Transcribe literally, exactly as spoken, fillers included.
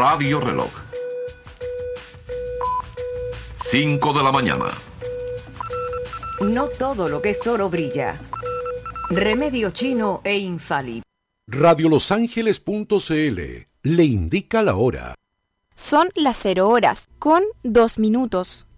Radio Reloj. cinco de la mañana. No todo lo que es oro brilla. Remedio chino e infalible. Radio Los Ángeles punto c l le indica la hora. Son las cero horas con dos minutos.